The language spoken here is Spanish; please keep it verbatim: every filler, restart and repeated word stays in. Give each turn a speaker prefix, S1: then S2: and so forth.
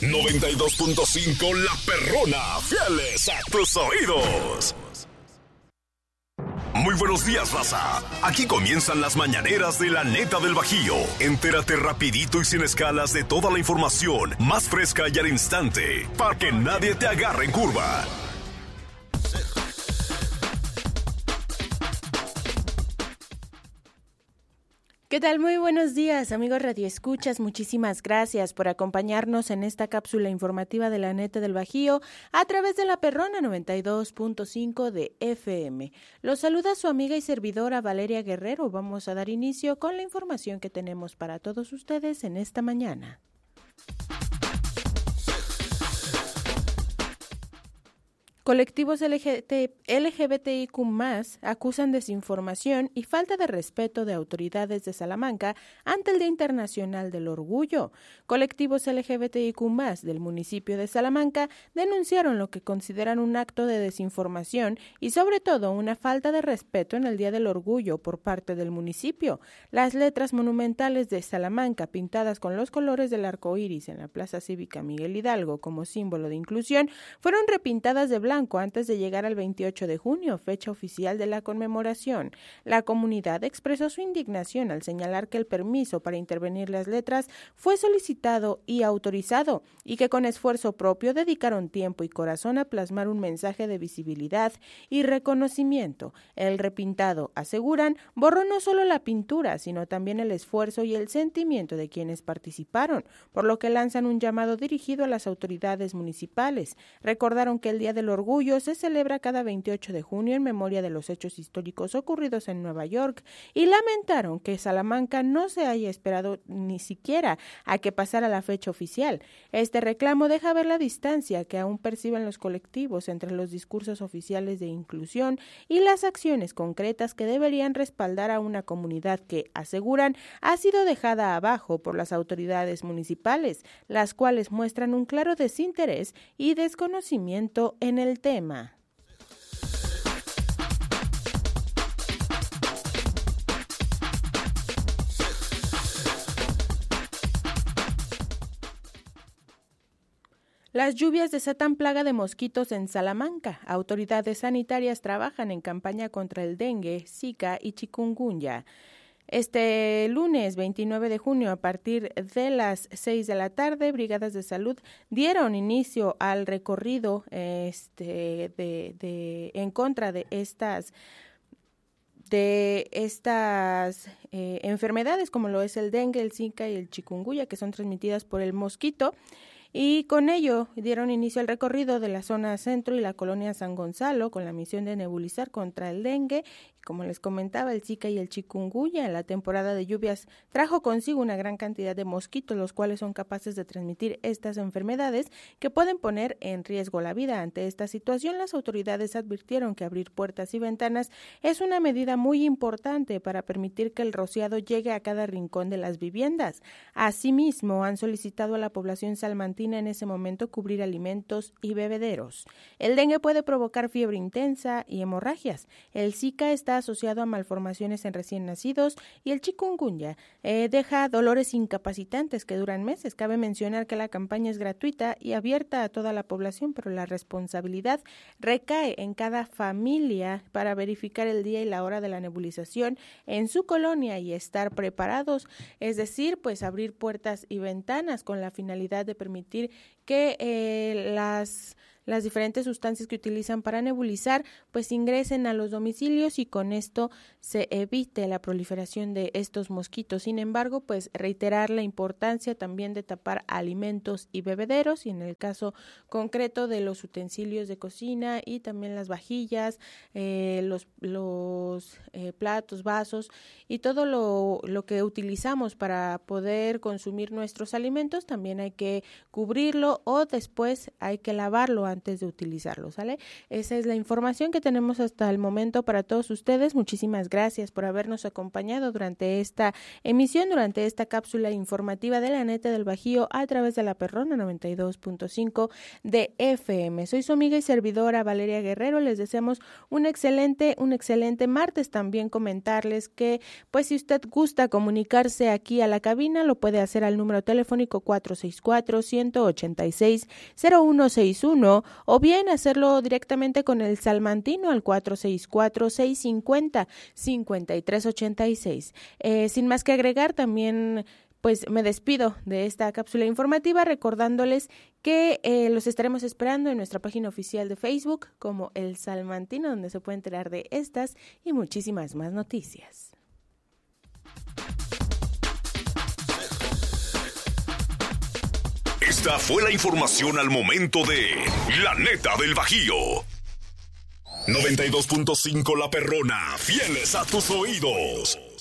S1: noventa y dos punto cinco La Perrona, fieles a tus oídos. Muy buenos días, raza. Aquí comienzan las mañaneras de la neta del Bajío. Entérate rapidito y sin escalas de toda la información más fresca y al instante, para que nadie te agarre en curva.
S2: ¿Qué tal? Muy buenos días, amigos radioescuchas. Muchísimas gracias por acompañarnos en esta cápsula informativa de la neta del Bajío a través de La Perrona noventa y dos punto cinco de F M. Los saluda su amiga y servidora Valeria Guerrero. Vamos a dar inicio con la información que tenemos para todos ustedes en esta mañana. Colectivos L G B T I Q más, acusan desinformación y falta de respeto de autoridades de Salamanca ante el Día Internacional del Orgullo. Colectivos L G B T I Q más del municipio de Salamanca denunciaron lo que consideran un acto de desinformación y sobre todo una falta de respeto en el Día del Orgullo por parte del municipio. Las letras monumentales de Salamanca, pintadas con los colores del arco iris en la Plaza Cívica Miguel Hidalgo como símbolo de inclusión, fueron repintadas de blanco antes de llegar al veintiocho de junio, fecha oficial de la conmemoración. La comunidad expresó su indignación al señalar que el permiso para intervenir las letras fue solicitado y autorizado y que con esfuerzo propio dedicaron tiempo y corazón a plasmar un mensaje de visibilidad y reconocimiento. El repintado, aseguran, borró no solo la pintura, sino también el esfuerzo y el sentimiento de quienes participaron, por lo que lanzan un llamado dirigido a las autoridades municipales. Recordaron que el Día del Orgullo se celebra cada veintiocho de junio en memoria de los hechos históricos ocurridos en Nueva York y lamentaron que Salamanca no se haya esperado ni siquiera a que pasara la fecha oficial. Este reclamo deja ver la distancia que aún perciben los colectivos entre los discursos oficiales de inclusión y las acciones concretas que deberían respaldar a una comunidad que, aseguran, ha sido dejada abajo por las autoridades municipales, las cuales muestran un claro desinterés y desconocimiento en el tema. Las lluvias desatan plaga de mosquitos en Salamanca. Autoridades sanitarias trabajan en campaña contra el dengue, zika y chikungunya. Este lunes veintinueve de junio, a partir de las seis de la tarde, brigadas de salud dieron inicio al recorrido este, de, de, en contra de estas de estas eh, enfermedades, como lo es el dengue, el zika y el chikungunya, que son transmitidas por el mosquito. Y con ello dieron inicio al recorrido de la zona centro y la colonia San Gonzalo con la misión de nebulizar contra el dengue. Y como les comentaba, el zika y el chikungunya. La temporada de lluvias trajo consigo una gran cantidad de mosquitos, los cuales son capaces de transmitir estas enfermedades que pueden poner en riesgo la vida. Ante esta situación, las autoridades advirtieron que abrir puertas y ventanas es una medida muy importante para permitir que el rociado llegue a cada rincón de las viviendas. Asimismo, han solicitado a la población salmantina en ese momento cubrir alimentos y bebederos. El dengue puede provocar fiebre intensa y hemorragias. El zika está asociado a malformaciones en recién nacidos y el chikungunya eh, deja dolores incapacitantes que duran meses. Cabe mencionar que la campaña es gratuita y abierta a toda la población, pero la responsabilidad recae en cada familia para verificar el día y la hora de la nebulización en su colonia y estar preparados, es decir, pues abrir puertas y ventanas con la finalidad de permitir que eh, las las diferentes sustancias que utilizan para nebulizar pues ingresen a los domicilios y con esto se evite la proliferación de estos mosquitos. Sin embargo, pues reiterar la importancia también de tapar alimentos y bebederos, y en el caso concreto de los utensilios de cocina y también las vajillas, eh, los, los eh, platos, vasos y todo lo, lo que utilizamos para poder consumir nuestros alimentos, también hay que cubrirlo o después hay que lavarlo antes de utilizarlo, ¿sale? Esa es la información que tenemos hasta el momento para todos ustedes. Muchísimas gracias por habernos acompañado durante esta emisión, durante esta cápsula informativa de la Neta del Bajío a través de la Perrona noventa y dos punto cinco de F M. Soy su amiga y servidora Valeria Guerrero. Les deseamos un excelente, un excelente martes. También comentarles que, pues, si usted gusta comunicarse aquí a la cabina, lo puede hacer al número telefónico cuatro seis cuatro, uno ocho seis, cero uno seis uno o bien hacerlo directamente con el salmantino al cuatro seis cuatro, seis cinco cero, cinco tres ocho seis. Eh, sin más que agregar, también pues me despido de esta cápsula informativa recordándoles que eh, los estaremos esperando en nuestra página oficial de Facebook como El Salmantino, donde se puede enterar de estas y muchísimas más noticias.
S1: Esta fue la información al momento de La Neta del Bajío. noventa y dos punto cinco La Perrona, fieles a tus oídos.